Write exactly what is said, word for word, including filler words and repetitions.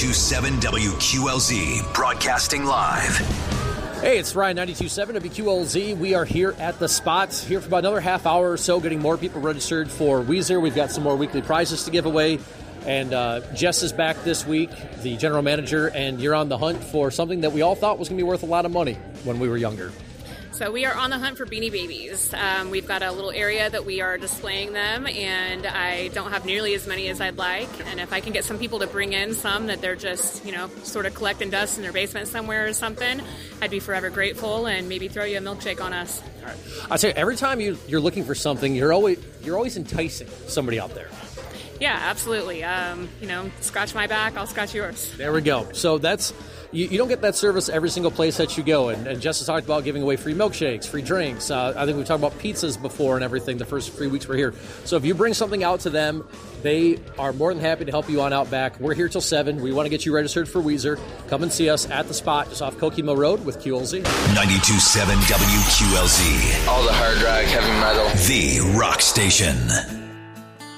ninety-two point seven W Q L Z, broadcasting live. Hey, it's Ryan, ninety-two point seven W Q L Z. We are here at the Spots, here for about another half hour or so, getting more people registered for Weezer. We've got some more weekly prizes to give away. And uh, Jess is back this week, the general manager, and you're on the hunt for something that we all thought was going to be worth a lot of money when we were younger. So we are on the hunt for Beanie Babies. Um, we've got a little area that we are displaying them, and I don't have nearly as many as I'd like. And if I can get some people to bring in some that they're just, you know, sort of collecting dust in their basement somewhere or something, I'd be forever grateful, and maybe throw you a milkshake on us. All right. I say every time you, you're looking for something, you're always you're always enticing somebody out there. Yeah, absolutely. Um, you know, scratch my back, I'll scratch yours. There we go. So that's you, you don't get that service every single place that you go. And, and Jess has talked about giving away free milkshakes, free drinks. Uh, I think we've talked about pizzas before and everything the first three weeks we're here. So if you bring something out to them, they are more than happy to help you on out back. We're here till seven. We want to get you registered for Weezer. Come and see us at the Spot just off Cokie Mill Road with Q L Z. ninety-two point seven W Q L Z. All the hard rock, heavy metal. The Rock Station.